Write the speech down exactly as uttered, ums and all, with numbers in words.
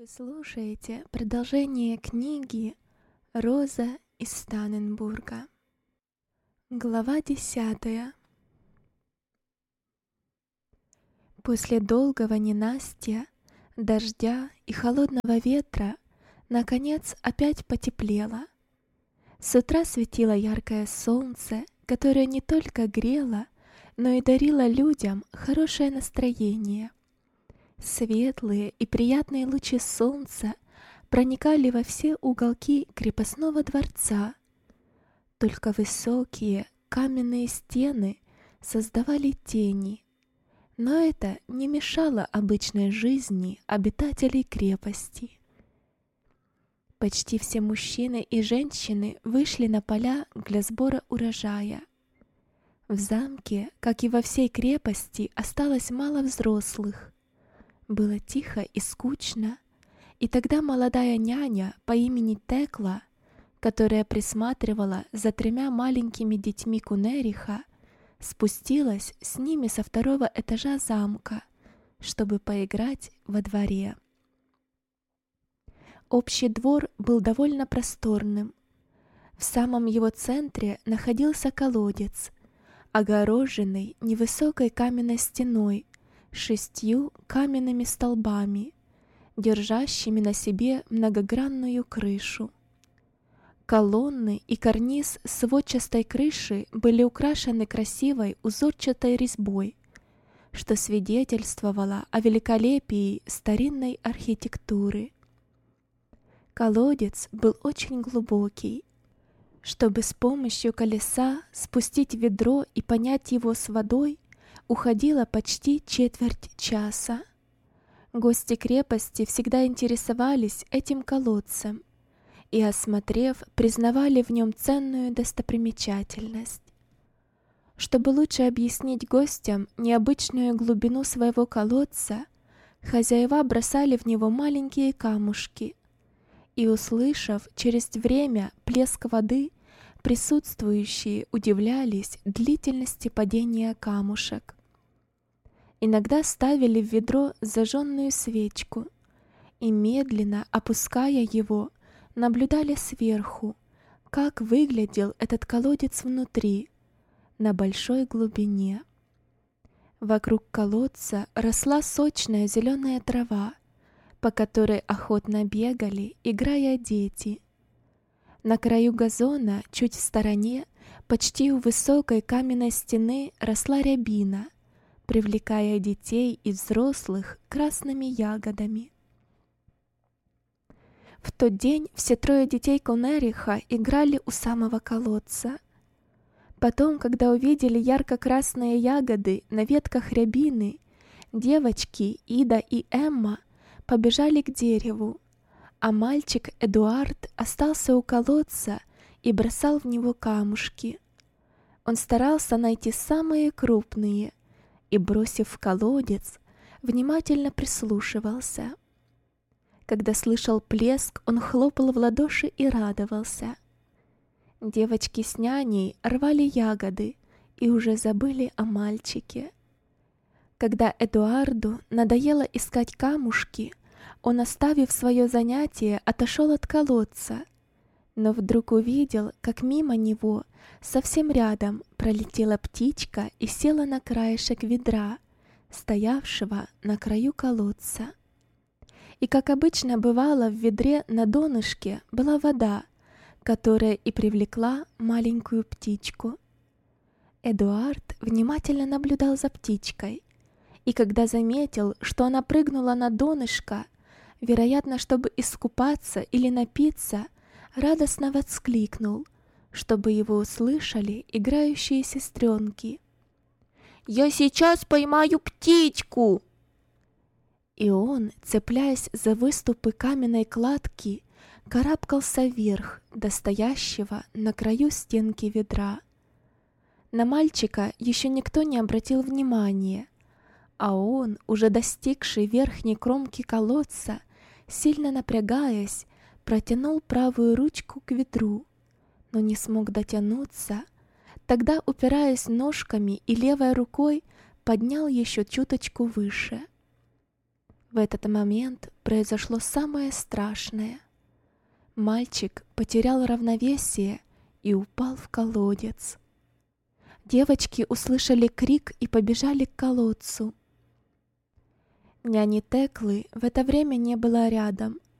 Вы слушаете продолжение книги «Роза из Танненбурга». Глава десятая. После долгого ненастья, дождя и холодного ветра, наконец опять потеплело. С утра светило яркое солнце, которое не только грело, но и дарило людям хорошее настроение. Светлые и приятные лучи солнца проникали во все уголки крепостного дворца. Только высокие каменные стены создавали тени, но это не мешало обычной жизни обитателей крепости. Почти все мужчины и женщины вышли на поля для сбора урожая. В замке, как и во всей крепости, осталось мало взрослых. Было тихо и скучно, и тогда молодая няня по имени Текла, которая присматривала за тремя маленькими детьми Кунериха, спустилась с ними со второго этажа замка, чтобы поиграть во дворе. Общий двор был довольно просторным. В самом его центре находился колодец, огороженный невысокой каменной стеной, шестью каменными столбами, держащими на себе многогранную крышу. Колонны и карниз сводчатой крыши были украшены красивой узорчатой резьбой, что свидетельствовало о великолепии старинной архитектуры. Колодец был очень глубокий. Чтобы с помощью колеса спустить ведро и понять его с водой, уходило почти четверть часа. Гости крепости всегда интересовались этим колодцем и, осмотрев, признавали в нем ценную достопримечательность. Чтобы лучше объяснить гостям необычную глубину своего колодца, хозяева бросали в него маленькие камушки, и, услышав через время плеск воды, присутствующие удивлялись длительности падения камушек. Иногда ставили в ведро зажженную свечку и, медленно опуская его, наблюдали сверху, как выглядел этот колодец внутри, на большой глубине. Вокруг колодца росла сочная зеленая трава, по которой охотно бегали, играя дети. На краю газона, чуть в стороне, почти у высокой каменной стены, росла рябина, привлекая детей и взрослых красными ягодами. В тот день все трое детей Кунериха играли у самого колодца. Потом, когда увидели ярко-красные ягоды на ветках рябины, девочки Ида и Эмма побежали к дереву, а мальчик Эдуард остался у колодца и бросал в него камушки. Он старался найти самые крупные и, бросив в колодец, внимательно прислушивался. Когда слышал плеск, он хлопал в ладоши и радовался. Девочки с няней рвали ягоды и уже забыли о мальчике. Когда Эдуарду надоело искать камушки, он, оставив свое занятие, отошел от колодца, но вдруг увидел, как мимо него, совсем рядом, пролетела птичка и села на краешек ведра, стоявшего на краю колодца. И, как обычно бывало, в ведре на донышке была вода, которая и привлекла маленькую птичку. Эдуард внимательно наблюдал за птичкой, и когда заметил, что она прыгнула на донышко, вероятно, чтобы искупаться или напиться, радостно воскликнул, чтобы его услышали играющие сестренки: «Я сейчас поймаю птичку!» И он, цепляясь за выступы каменной кладки, карабкался вверх до стоящего на краю стенки ведра. На мальчика еще никто не обратил внимания, а он, уже достигший верхней кромки колодца, сильно напрягаясь, протянул правую ручку к ведру, но не смог дотянуться. Тогда, упираясь ножками и левой рукой, поднял еще чуточку выше. В этот момент произошло самое страшное. Мальчик потерял равновесие и упал в колодец. Девочки услышали крик и побежали к колодцу. Няни Теклы в это время не было рядом.